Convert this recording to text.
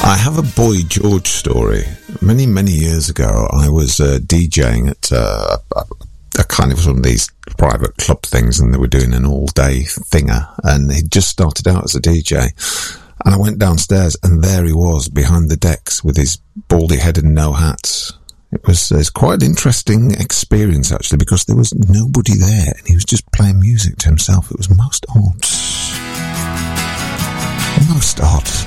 I have a Boy George story. Many, many years ago, I was DJing at a kind of one of these private club things, and they were doing an all-day thinger, and he'd just started out as a DJ. And I went downstairs, and there he was, behind the decks, with his baldy head and no hats. It's quite an interesting experience, actually, because there was nobody there, and he was just playing music to himself. It was most odd. Most odd.